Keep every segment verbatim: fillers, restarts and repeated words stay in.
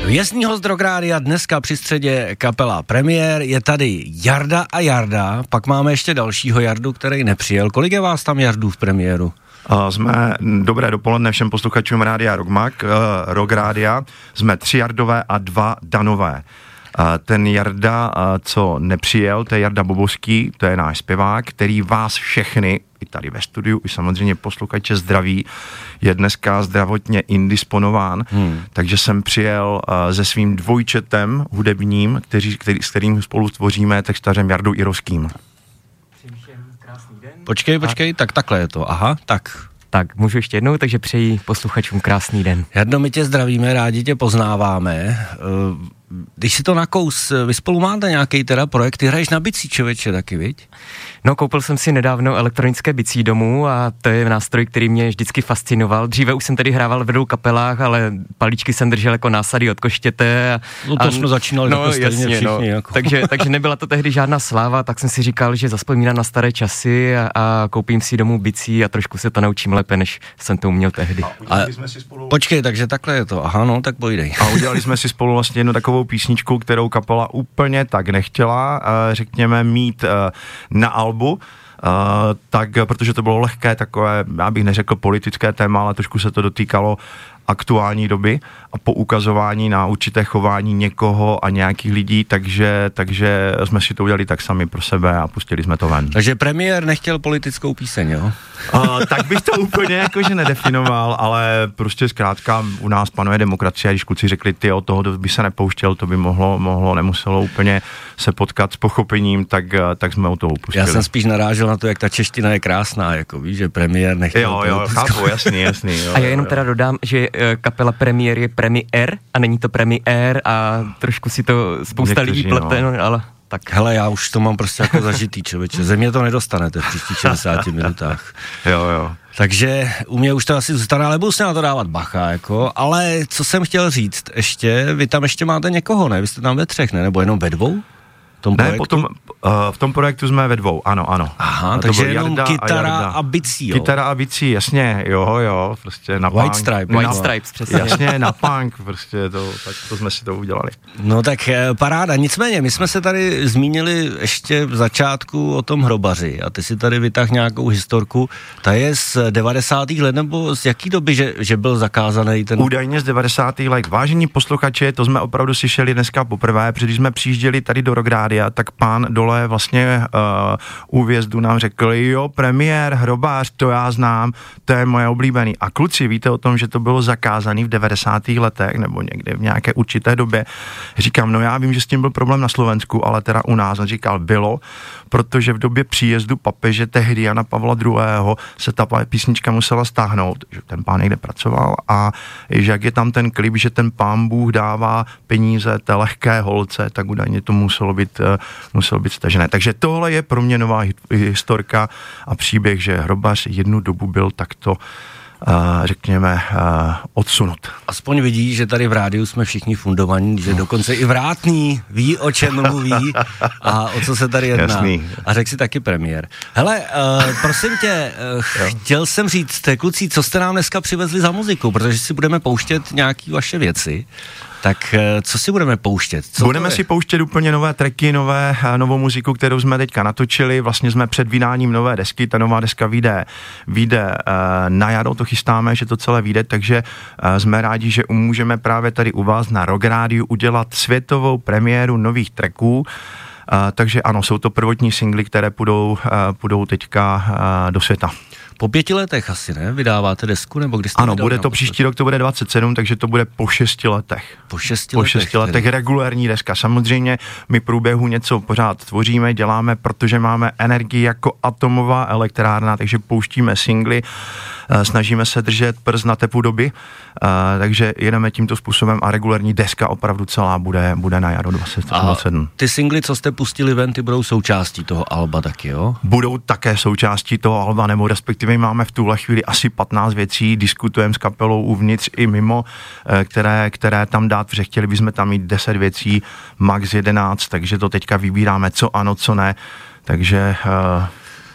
Vězný host Rock Rádia, dneska při středě kapela Premiér, je tady Jarda a Jarda, pak máme ještě dalšího Jardu, který nepřijel. Kolik je vás tam Jardů v Premiéru? Uh, jsme, dobré dopoledne všem posluchačům Rádia Rockmak, uh, Rock Rádia, jsme tři Jardové a dva Danové. Uh, ten Jarda, uh, co nepřijel, to je Jarda Bobovský, to je náš zpěvák, který vás všechny, i tady ve studiu, i samozřejmě posluchače zdraví, je dneska zdravotně indisponován, hmm. takže jsem přijel uh, se svým dvojčetem hudebním, který, který, s kterým spolu tvoříme, textařem Jardou Irovským. Počkej, počkej, tak takhle je to, aha, tak. Tak, můžu ještě jednou, takže přeji posluchačům krásný den. Jardo, my tě zdravíme, rádi tě poznáváme. Když si to nakous, vy spolu máte nějaký teda projekt, ty hraješ na bicí, člověče, taky, viď? No, koupil jsem si nedávno elektronické bicí domů a to je nástroj, který mě vždycky fascinoval. Dříve už jsem tedy hrával v dvou kapelách, ale palíčky jsem držel jako násady od koštěte. A, no to a, jsme začínali no, jako stejně jasně, všichni. No. Jako. Takže, takže nebyla to tehdy žádná sláva, tak jsem si říkal, že zazpomínám na staré časy a, a koupím si domů bicí a trošku se to naučím lépe, než jsem to uměl tehdy. A a, jsme si spolu... Počkej, takže takhle je to, aha, no, tak pojdej. A udělali jsme si spolu vlastně jednu takovou písničku, kterou kapela úplně tak nechtěla, řekněme, mít na albu. Uh, tak, protože to bylo lehké, takové, já bych neřekl politické téma, ale trošku se to dotýkalo aktuální doby a poukazování na určité chování někoho a nějakých lidí, takže, takže jsme si to udělali tak sami pro sebe a pustili jsme to ven. Takže Premiér nechtěl politickou píseň, jo? Uh, tak bych to úplně jakože nedefinoval, ale prostě zkrátka u nás panuje demokracie, když kluci řekli, ty od toho by se nepouštěl, to by mohlo, mohlo, nemuselo úplně se potkat s pochopením, tak, tak jsme u toho upustili. Já jsem spíš narážel na to, jak ta čeština je krásná, jako víš, že Premiér nechtěl jo, jo, politickou. chápu, jasný, jasný. Jo, a já jenom jo, teda dodám, že kapela Premiér je Premiér a není to Premiér a trošku si to spousta Někteří, lidí plete, no. ale tak. Hele, já už to mám prostě jako zažitý, člověče. Ze mě to nedostanete v příštích šedesáti minutách. Jo, jo. Takže u mě už to asi zůstane, ale budu si na to dávat bacha, jako. Ale co jsem chtěl říct ještě, vy tam ještě máte někoho, ne? Vy jste tam ve třech, ne? Nebo jenom ve dvou? Tom ne, potom, uh, v tom projektu jsme ve dvou, ano, ano. Aha, takže jenom kytara a, a bicí, jo. Kytara a bicí, jasně, jo, jo, prostě na White punk. Stripe. White na, Stripes, přesně. Jasně, na punk, prostě to, tak to jsme si to udělali. No tak paráda, nicméně, my jsme se tady zmínili ještě v začátku o tom hrobaři a ty si tady vytáhl nějakou historku, ta je z devadesátých let, nebo z jaký doby, že, že byl zakázaný ten... Údajně z devadesátých let. Vážení posluchači, to jsme opravdu slyšeli dneska poprvé, protože když jsme přijížděli tady do Rock Rádia, tak pán dole vlastně uh, u vjezdu nám řekl, jo, Premiér, hrobář, to já znám, to je moje oblíbený. A kluci, víte o tom, že to bylo zakázaný v devadesátých letech, nebo někde v nějaké určité době. Říkám, no já vím, že s tím byl problém na Slovensku, ale teda u nás, on říkal, bylo, protože v době příjezdu papeže tehdy Jana Pavla druhého. se ta písnička musela stáhnout, že ten pán někde pracoval a že jak je tam ten klip, že ten pán Bůh dává peníze té lehké holce, tak údajně to muselo být muselo být stažené. Takže tohle je pro mě nová historka a příběh, že hrobař jednu dobu byl takto, uh, řekněme, uh, odsunut. Aspoň vidí, že tady v rádiu jsme všichni fundovaní, že dokonce i Vrátný ví, o čem mluví a o co se tady jedná. Jasný. A řekl si taky Premiér. Hele, uh, prosím tě, uh, chtěl jsem říct, kluci, co jste nám dneska přivezli za muziku, protože si budeme pouštět nějaký vaše věci. Tak co si budeme pouštět? Co budeme si pouštět úplně nové tracky, nové, novou muziku, kterou jsme teďka natočili. Vlastně jsme před vydáním nové desky, ta nová deska vyjde, vyjde uh, na jaro, to chystáme, že to celé vyjde, takže uh, jsme rádi, že můžeme právě tady u vás na Rock Rádiu udělat světovou premiéru nových tracků. Uh, takže ano, jsou to prvotní singly, které půjdou, uh, půjdou teďka uh, do světa. Po pěti letech asi, ne? Vydáváte desku, nebo kdy jste Ano, bude to příští rok, to bude dvacet sedm, takže to bude po šesti letech. Po šesti po letech. Po šesti letech regulérní deska. Samozřejmě my průběhu něco pořád tvoříme, děláme, protože máme energii jako atomová elektrárna, takže pouštíme singly, snažíme se držet prst na tepu doby, takže jedeme tímto způsobem a regulérní deska opravdu celá bude, bude na jaro dvacet sedm. A ty singly, co jste pustili ven, ty budou součástí toho alba taky, jo? Budou také součástí toho alba, nebo respektive máme v tuhle chvíli asi patnáct věcí, diskutujeme s kapelou uvnitř i mimo, které, které tam dát, protože chtěli bychom tam mít deset věcí, max jedenáct, takže to teďka vybíráme, co ano, co ne, takže... Uh,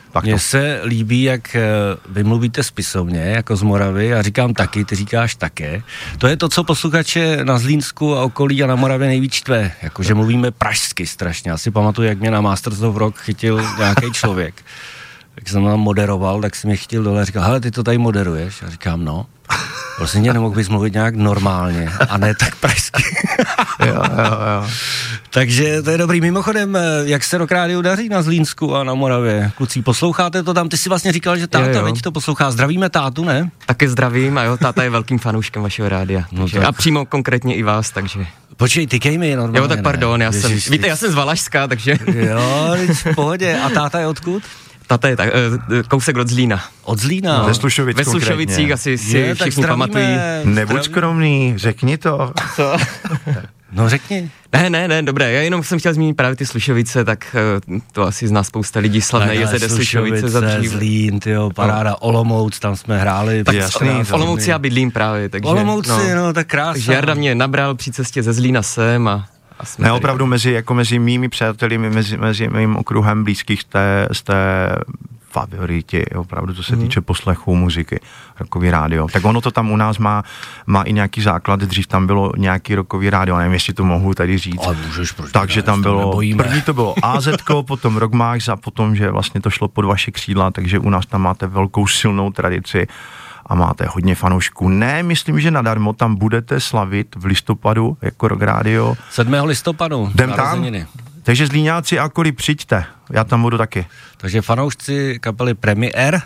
Mně se líbí, jak vy mluvíte spisovně, jako z Moravy, a říkám taky, ty říkáš také. To je to, co posluchače na Zlínsku a okolí a na Moravě nejvíc štve, jakože mluvíme pražsky strašně. Já si pamatuju, jak mě na Masters of Rock chytil nějaký člověk. Jak jsem tam moderoval, tak si mě chytil dole a říkal, hele, ty to tady moderuješ? A říkám, no. Prosím tě, nemohl bys mluvit nějak normálně a ne tak pražsky. jo, jo, jo. Takže to je dobrý. Mimochodem, jak se Rock Radio daří na Zlínsku a na Moravě? Kluci, posloucháte to tam? Ty jsi vlastně říkal, že táta, veď to poslouchá. Zdravíme tátu, ne? Taky zdravím a jo, táta je velkým fanouškem vašeho rádia. No takže, a přímo konkrétně i vás, takže... Počkej, tykej mi normálně. Jo, tak pardon, já jsem... Víte, já jsem z Valašska, takže... Jo, v pohodě. A táta je odkud? Tata je tak, kousek od Zlína. Od Zlína? No. Ve Slušovic Ve Slušovicích asi si je, všichni pamatují. Nebuď skromný, řekni to. Co? No řekni. Ne, ne, ne, dobré, já jenom jsem chtěl zmínit právě ty Slušovice, tak to asi zná spousta lidí, slavné J Z D Slušovice za dřív. Zlín, tyjo, paráda, no. Olomouc, tam jsme hráli. Tak jasný, v Olomouci já bydlím právě, takže... Olomouci, no, no tak krásně. Takže Jarda mě nabral při cestě ze Zlína sem a... Ne, opravdu mezi, jako mezi mými přáteli, mezi, mezi mým okruhem blízkých jste, jste favoriti, opravdu, co se mm. týče poslechu muziky, rockový rádio. Tak ono to tam u nás má, má i nějaký základ, dřív tam bylo nějaký rockový rádio, nevím, jestli to mohu tady říct. Ale můžeš, proč takže tam bylo, první to bylo A Z ko, potom Rockmax a potom, že vlastně to šlo pod vaše křídla, takže u nás tam máte velkou silnou tradici a máte hodně fanoušků. Ne, myslím, že nadarmo tam budete slavit v listopadu jako Rock Radio. sedmého listopadu. Jdem tam. Takže Zlíňáci, akorát přijďte, já tam budu taky. Takže fanoušci kapely Premiér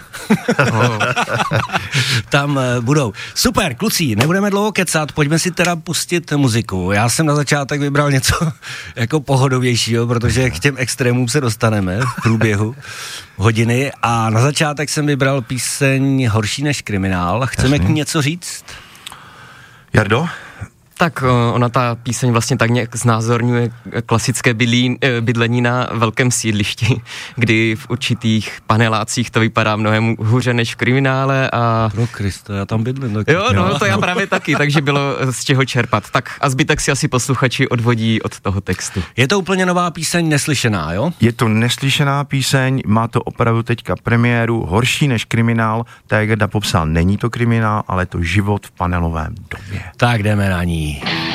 tam uh, budou. Super, kluci, nebudeme dlouho kecat, pojďme si teda pustit muziku. Já jsem na začátek vybral něco jako pohodovějšího, protože k těm extrémům se dostaneme v průběhu hodiny a na začátek jsem vybral píseň Horší než kriminál. Chceme Jasný. K ní něco říct? Jardo? Tak ona ta píseň vlastně tak nějak znázorňuje klasické bydlí, bydlení na velkém sídlišti, kdy v určitých panelácích to vypadá mnohem hůře než v kriminále a... Pro Krista, já tam bydlím. Tak... Jo, no to já právě taky, takže bylo z čeho čerpat. Tak a zbytek si asi posluchači odvodí od toho textu. Je to úplně nová píseň, neslyšená, jo? Je to neslyšená píseň, má to opravdu teďka premiéru, Horší než kriminál, tak Jarda popsal, není to kriminál, ale to život v panelovém domě. Tak jdeme na ní.